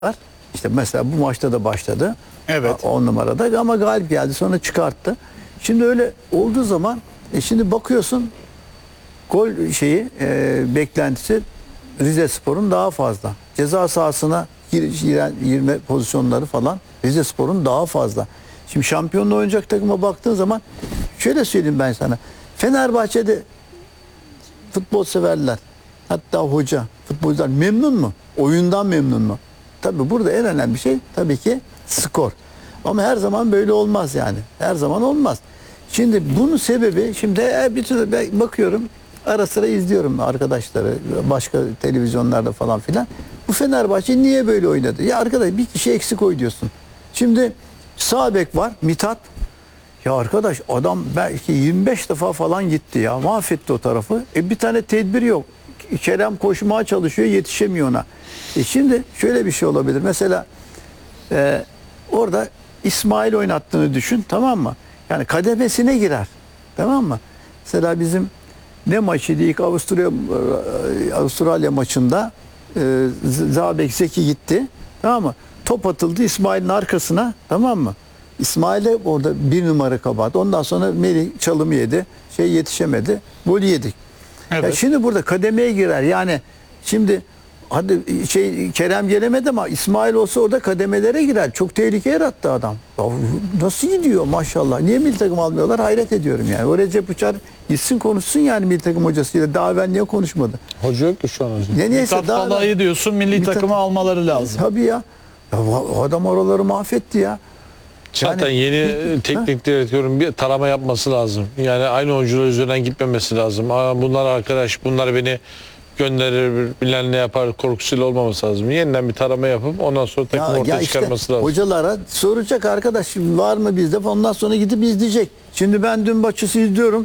var. İşte mesela bu maçta da başladı. Evet. 10 numarada ama galip geldi, sonra çıkarttı. Şimdi öyle olduğu zaman şimdi bakıyorsun gol beklentisi Rizespor'un daha fazla. Ceza sahasına girme pozisyonları falan Rizespor'un daha fazla. Şimdi şampiyonluğu oynayacak takıma baktığın zaman şöyle söyleyeyim ben sana. Fenerbahçe'de futbol severler, hatta hoca, futbolcular memnun mu? Oyundan memnun mu? Tabii burada en önemli şey tabii ki skor. Ama her zaman böyle olmaz yani. Her zaman olmaz. Şimdi bunun sebebi, şimdi bütün bakıyorum, ara sıra izliyorum arkadaşları başka televizyonlarda falan filan. Bu Fenerbahçe niye böyle oynadı? Ya arkadaş, bir kişi eksik oynuyorsun. Şimdi sağ bek var, Mithat. Ya arkadaş, adam belki 25 defa falan gitti ya. Mahvetti o tarafı. Bir tane tedbir yok. Kerem koşmaya çalışıyor, yetişemiyor ona. Şimdi şöyle bir şey olabilir. Mesela orada İsmail oynattığını düşün, tamam mı? Yani kademesine girer. Tamam mı? Mesela bizim ne maçıydı? İlk Avustralya maçında Zabek Zeki gitti. Tamam mı? Top atıldı İsmail'in arkasına. Tamam mı? İsmail'e orada bir numara kabahat. Ondan sonra Melih çalımı yedi. Yetişemedi. Golü yedik. Evet. Ya şimdi burada kademeye girer. Yani şimdi hadi Kerem gelemedi ama İsmail olsa orada kademelere girer. Çok tehlike yarattı adam. Ya nasıl gidiyor maşallah. Niye milli takım almıyorlar? Hayret ediyorum yani. O Recep Uçar gitsin konuşsun yani milli takım hocasıyla. Daha evvel niye konuşmadı? Hoca yok ki şu an hocam. Mithat Falay'ı diyorsun, milli takımı almaları lazım. Tabii ya. Ya adam oraları mahvetti ya. Zaten yeni teknik direktörün bir tarama yapması lazım. Yani aynı oyuncular üzerinden gitmemesi lazım. Bunlar arkadaş, bunlar beni gönderir, bilen ne yapar korkusuyla olmaması lazım. Yeniden bir tarama yapıp ondan sonra takım ortaya çıkarması lazım. Hocalara soracak, arkadaş var mı bizde, ondan sonra gidip izleyecek. Şimdi ben dün maçı izliyorum.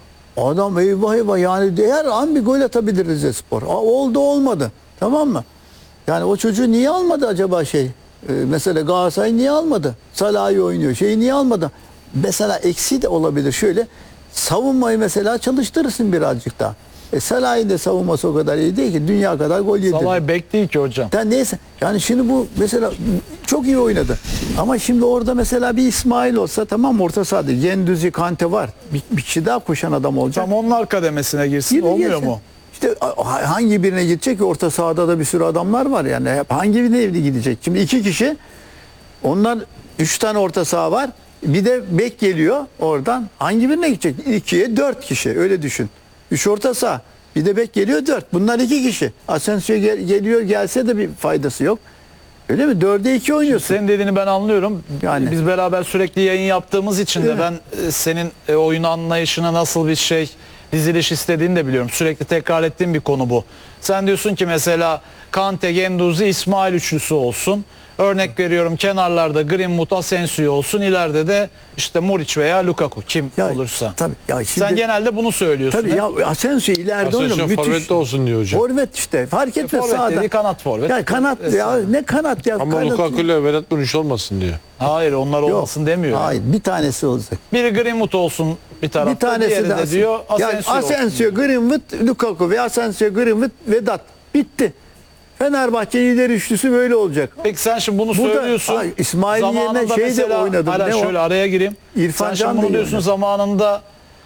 Adam eyvah eyvah, yani her an bir gol atabilir Rizespor. Oldu olmadı. Tamam mı? Yani o çocuğu niye almadı acaba mesela Galatasaray niye almadı? Salah'ı oynuyor. Niye almadı? Mesela eksi de olabilir. Şöyle savunmayı mesela çalıştırırsın birazcık daha. Salah'ın da savunması o kadar iyi değil ki. Dünya kadar gol yedi. Salah bek değil ki hocam. Neyse. Yani şimdi bu mesela çok iyi oynadı. Ama şimdi orada mesela bir İsmail olsa, tamam, orta sahada Gendüzi, Kante var. Bir kişi daha koşan adam olacak. Tam onlar kademesine girsin, olmuyor girsin. mu? İşte hangi birine gidecek ki? Orta sahada da bir sürü adamlar var yani. Hangi birine gidecek? Şimdi 2 kişi, onlar 3 tane orta saha var. Bir de bek geliyor oradan. Hangi birine gidecek? 2'ye 4 kişi, öyle düşün. 3 orta saha. Bir de bek geliyor 4. Bunlar 2 kişi. Asensio geliyor, gelse de bir faydası yok. Öyle mi? 4'e 2 oynuyorsun. Senin dediğini ben anlıyorum. Yani. Biz beraber sürekli yayın yaptığımız için de ben senin oyun anlayışına nasıl bir diziliş istediğini de biliyorum. Sürekli tekrar ettiğim bir konu bu. Sen diyorsun ki mesela Kante, Gendouzi, İsmail üçlüsü olsun. Örnek veriyorum, kenarlarda Greenwood, Asensio olsun. İleride de işte Muric veya Lukaku, kim olursa. Tabii. Ya şimdi, sen genelde bunu söylüyorsun. tabii ya, Asensio ileride oynuyor. Asensio forvette olsun diyor hocam. Forvet işte. Fark etmez Forvet sağda. dediği kanat forvet. Ya kanat ya, ne kanat ya. Ama Lukaku ile Vedat Muriç olmasın diyor. Hayır, onlar olmasın demiyor. Hayır, bir tanesi olacak. Biri Greenwood olsun bir tarafta, Bir tanesi diğeri de diyor Asensio, Asensio olsun. Greenwood, Lukaku ve Asensio, Greenwood, Vedat. Bitti. Fenerbahçe lider üçlüsü böyle olacak. Peki sen şimdi bunu Burada, söylüyorsun. İsmail yerine Zamanında de mesela, oynadım. hala şöyle araya gireyim. İrfan Sen Can şimdi da bunu iyi diyorsun oynadı. zamanında,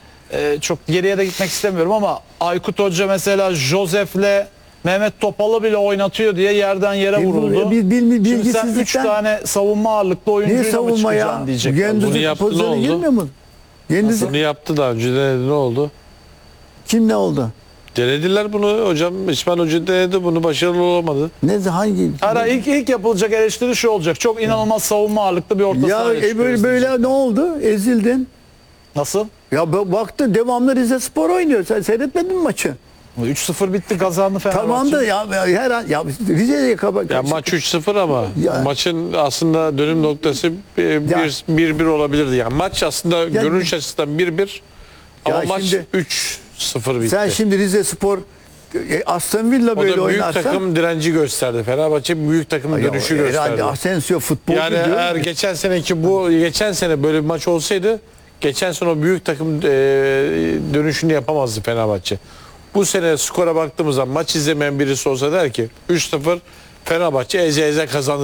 çok geriye de gitmek istemiyorum ama Aykut Hoca mesela Josef'le Mehmet Topal'ı bile oynatıyor diye yerden yere vuruldu. Şimdi sen 3 tane savunma ağırlıklı Niye oyuncuyla mı savunma ya? çıkacaksın diyecek. Bunu Gendüzi yaptı, ne pozisyona oldu? girmiyor mu? Bunu yaptı daha önce, denedi, ne oldu? Kim ne oldu? Denediler bunu hocam. İsmail Hoca denedi, bunu başarılı olamadı. Hangi? İlk yapılacak eleştiri şu olacak. Çok inanılmaz savunma ağırlıklı bir orta Ya sahaya çıkıyoruz böyle diyecek. ne oldu? Ezildin. Nasıl? Ya baktı devamlı Rizespor oynuyor. Sen seyretmedin mi maçı? 3-0 bitti, kazandı Fenerbahçe. Tamam da ya her an ya Rize'ye Ya maç 3-0 ama Ya. maçın aslında dönüm noktası 1-1 olabilirdi. Yani maç aslında görünüş açısından 1-1 ama maç şimdi 3-0 bitti. sen şimdi Rizespor Aston Villa O böyle da büyük oynarsa takım direnci gösterdi. Fenerbahçe büyük takım dönüşü gösterdi. herhalde Asensio futbolcu Yani diyorum. eğer geçen sene böyle bir maç olsaydı, geçen sene o büyük takım dönüşünü yapamazdı Fenerbahçe. Bu sene skora baktığımızda maç izlemeyen birisi olsa der ki 3-0 Fenerbahçe eze eze kazandı.